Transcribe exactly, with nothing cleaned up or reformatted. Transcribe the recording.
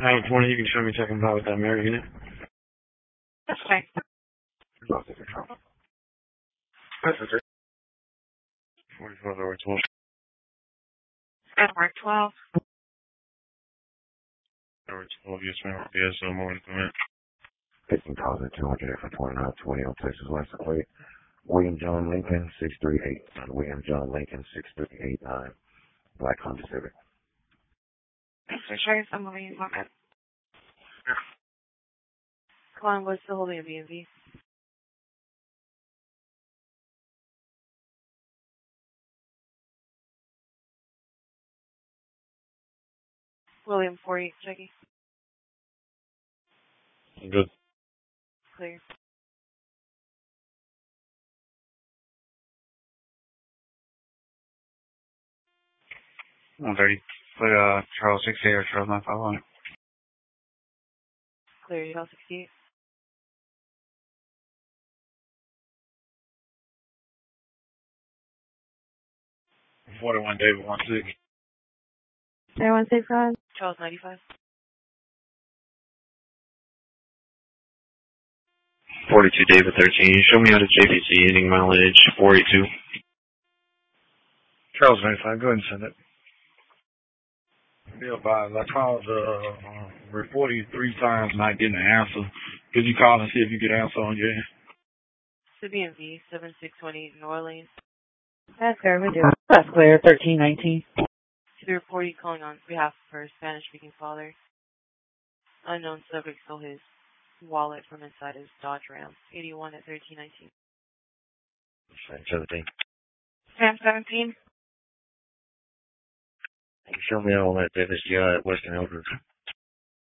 nine twenty, you can show me checking by with that mirror unit. That's fine. That's okay. forty-four over twelve. Edward twelve. Over twelve, yes ma'am. Yes, no more than that. fifteen thousand two hundred for twenty-nine twenty on Texas license plate. William John Lincoln, six three eight nine. William John Lincoln, six three eight nine. Black Honda Civic. So sure, I'm moving in format. Come on, what's the holding of B and V? William forty-eight, checking. Good. Clear. one thirty. Put uh, Charles sixty-eight or Charles nine five on it. Clear, Charles sixty-eight. forty-one David one six. Everyone say fraud? Charles ninety-five. forty-two David thirteen. Show me how to J P C ending mileage forty-two. Charles ninety-five, go ahead and send it. Yeah, but I called uh, reported you three times and I didn't answer. Could you call and see if you could answer on your end? The B and V, seven six one eight New Orleans. That's clear, we do. That's clear, thirteen nineteen. To the report, you calling on behalf of her Spanish-speaking father. Unknown subject stole his wallet from inside his Dodge Ram, eighty-one at thirteen nineteen. seventeen. Sam seventeen. Show me all that Davis G I at Western Eldridge.